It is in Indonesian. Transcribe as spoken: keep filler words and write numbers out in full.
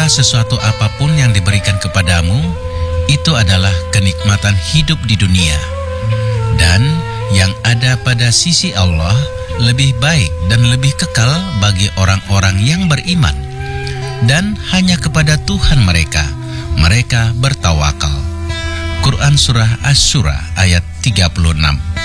segala sesuatu apapun yang diberikan kepadamu, itu adalah kenikmatan hidup di dunia. Dan yang ada pada sisi Allah lebih baik dan lebih kekal bagi orang-orang yang beriman. Dan hanya kepada Tuhan mereka, mereka bertawakal. Quran Surah Asy-Syura ayat tiga puluh enam.